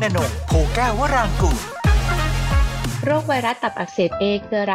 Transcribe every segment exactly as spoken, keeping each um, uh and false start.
ณนงค์ โพแก้ววรางกูลโรคไวรัสตับอักเสบ A คืออะไร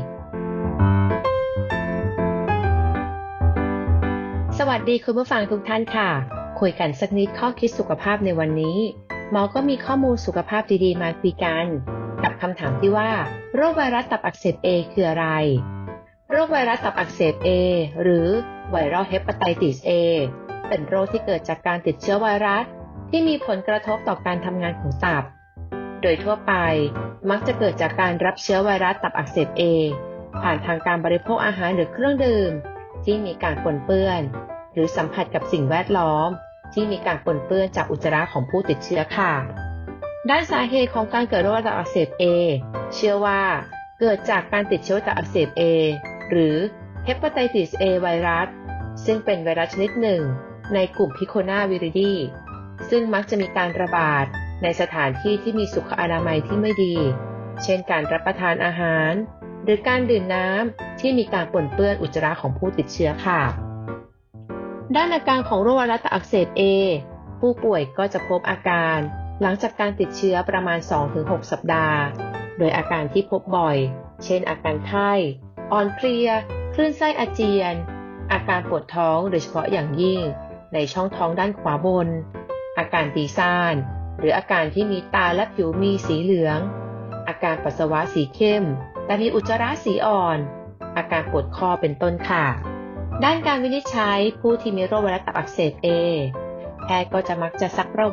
สวัสดีคุณผู้ฟังทุกท่านค่ะคุยกันสักนิดข้อคิดสุขภาพในวันนี้หมอก็มีข้อมูลสุขภาพดีๆมาคุยกันกับคำถามที่ว่าโรคไวรัสตับอักเสบ A คืออะไรโรคไวรัสตับอักเสบ A หรือไวรัลเฮปาไตติส A เป็นโรคที่เกิดจากการติดเชื้อไวรัสที่มีผลกระทบต่อการทำงานของตับโดยทั่วไปมักจะเกิดจากการรับเชื้อไวรัสตับอักเสบ A ผ่านทางการบริโภคอาหารหรือเครื่องดื่มที่มีการปนเปื้อนหรือสัมผัสกับสิ่งแวดล้อมที่มีการปนเปื้อนจากอุจจาระของผู้ติดเชื้อค่ะด้านสาเหตุของการเกิดโรคตับอักเสบ A เชื่อว่าเกิดจากการติดเชื้อตับอักเสบ A หรือ Hepatitis A ไวรัสซึ่งเป็นไวรัสชนิดหนึ่งในกลุ่ม Picornaviridae ซึ่งมักจะมีการระบาดในสถานที่ที่มีสุขอนามัยที่ไม่ดีเช่นการรับประทานอาหารหรือการดื่มน้ำที่มีการปนเปื้อนอุจจาระของผู้ติดเชื้อค่ะด้านอาการของโรคไวรัสตับอักเสบ A ผู้ป่วยก็จะพบอาการหลังจากการติดเชื้อประมาณ สองถึงหก สัปดาห์โดยอาการที่พบบ่อยเช่นอาการไข้อ่อนเพลียคลื่นไส้อาเจียนอาการปวดท้องโดยเฉพาะอย่างยิ่งในช่องท้องด้านขวาบนอาการตีซ่านหรืออาการที่มีตาและผิวมีสีเหลืองอาการปัสสาวะสีเข้มแต่มีอุจจาระสีอ่อนอาการปวดคอเป็นต้นค่ะด้านการวินิจฉัยผู้ที่มีโรคไวรัสตับอักเสบ A แพทย์ก็จะมักจะซักประ